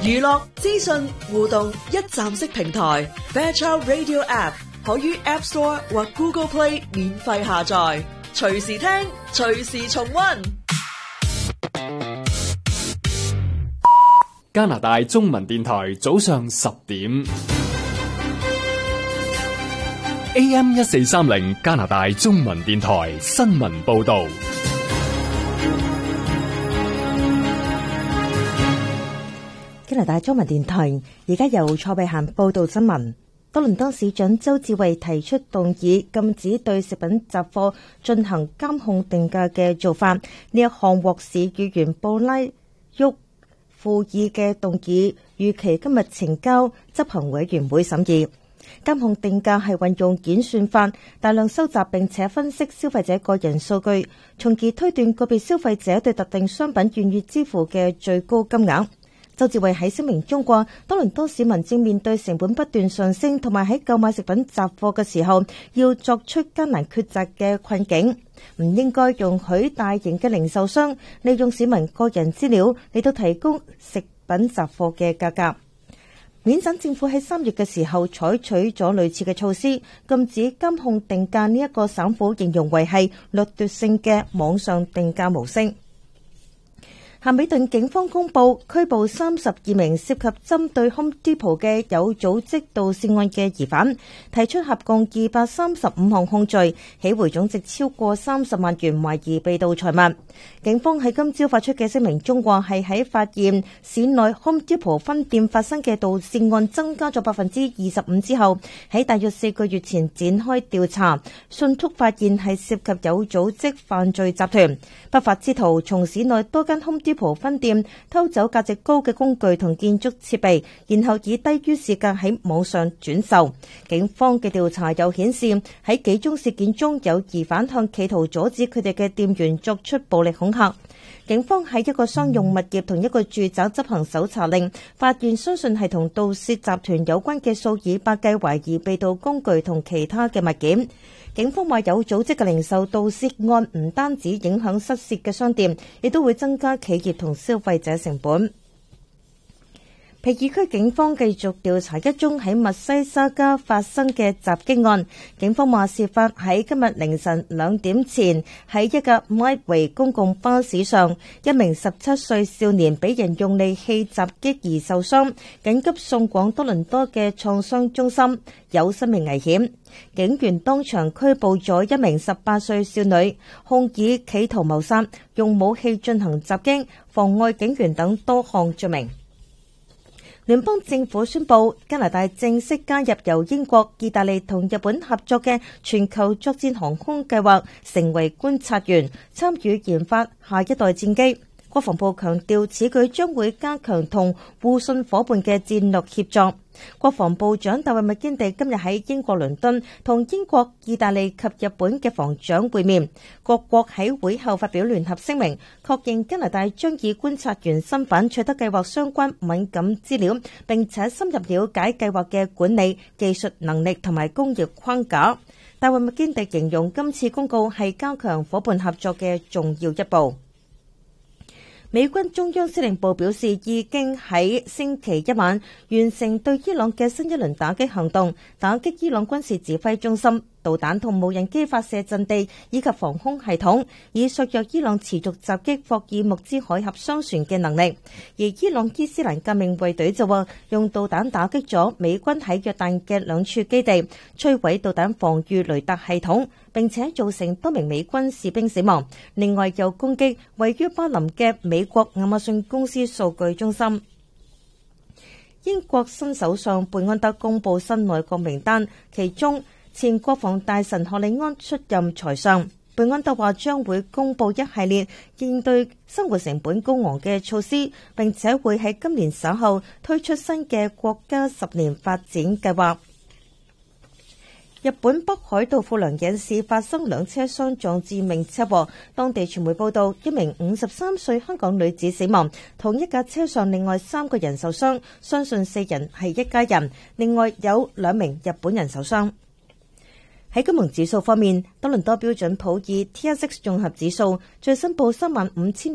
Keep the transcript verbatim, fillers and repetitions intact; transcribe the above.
娛樂、資訊、互動一站式平台 Fairchild Radio App 可於 App Store 或 Google Play 免費下載，隨時聽，隨時重溫。 加拿大中文電台早上十點 A M 一四三零加拿大中文電台新聞報道。 加拿大中文電台而家由蔡慧嫻報道新聞。多倫多市長周志偉提出動議禁止對食品雜貨進行監控定價嘅做法。呢一項獲市議員布拉沃附議嘅動議，預期今日呈交執行委員會審議。監控定價係運用演算法，大量收集並且分析消費者個人數據，從而推斷個別消費者對特定商品願意支付嘅最高金額。周志偉喺聲明中話，多倫多市民正面對成本不斷上升，同埋喺購買食品雜貨嘅時候要作出艱難抉擇嘅困境，唔應該容許大型嘅零售商利用市民個人資料嚟到提供食品雜貨嘅價格。緬省政府喺三月嘅時候採取咗類似嘅措施，禁止監控定價。呢一個省府形容為係掠奪性嘅網上定價模式。咸美頓警方公布拘捕三十二名涉及針對 Home Depot 嘅有組織盜竊案嘅疑犯，提出合共二百三十五項控罪，起回總值超過三十萬元，懷疑被盜財物。警方喺今朝發出嘅聲明中話，係喺發現市內 Home Depot 分店發生嘅盜竊案增加咗百分之二十五之後，喺大約四個月前展開調查，迅速發現係涉及有組織犯罪集團。不法之徒從市內多間 Home Depot分店偷走價值高嘅工具同建築設備，然後以低於市價喺網上轉售。警方嘅調查又顯示，喺幾宗事件中有疑犯向企圖阻止佢哋嘅店員作出暴力恐嚇。警方喺一個商用物業同一個住宅執行搜查令，發現相信係同盜竊集團有關嘅數以百計懷疑被盜工具同其他嘅物件。警方話，有組織嘅零售盜竊案唔單止影響失竊嘅商店，亦都會增加企業同消費者成本。皮爾區警方繼續調查一宗喺密西沙加發生嘅襲擊案。警方話，事發喺今日凌晨兩點前，喺一架 Midway 公共巴士上，一名十七歲少年俾人用利器襲擊而受傷，緊急送往多倫多嘅創傷中心，有生命危險。警員當場拘捕咗一名十八歲少女，控以企圖謀殺、用武器進行襲擊、妨礙警員等多項罪名。聯邦政府宣布，加拿大正式加入由英國、意大利同日本合作嘅全球作戰航空計劃，成為觀察員，參與研發下一代戰機。國防部強調，此舉將會加強同互信夥伴嘅戰略協作。國防部長大衛麥堅地今日喺英國倫敦同英國、意大利及日本嘅防長會面，各國喺會後發表聯合聲明，確認加拿大將以觀察員身份取得計劃相關敏感資料，並且深入了解計劃嘅管理、技術能力同埋工業框架。大衛麥堅地形容今次公告係加強夥伴合作嘅重要一步。美軍中央司令部表示，已經喺星期一晚完成對伊朗嘅新一輪打擊行動，打擊伊朗軍事指揮中心、導彈同無人機發射陣地以及防空系統，以削弱伊朗持續襲擊霍爾木茲海峽商船嘅能力。而伊朗伊斯蘭革命衛隊就話，用導彈打擊咗美軍喺約旦嘅兩處基地，摧毀導彈防禦雷達系統，並且造成多名美軍士兵死亡。另外又攻擊位於巴林嘅美國亞馬遜公司數據中心。英國新首相貝安德公布新內閣名單，其中前國防大臣賀里安出任財相。貝安德話將會公布一系列應對生活成本高昂嘅措施，並且會喺今年稍後推出新嘅國家十年發展計劃。日本北海道富良野市發生兩車相撞致命車禍，當地傳媒報道一名五十三歲香港女子死亡，同一架車上另外三個人受傷，相信四人係一家人，另外有兩名日本人受傷。喺金融指數方面，多倫多標準普爾 T S X 綜合指數最新報三萬五千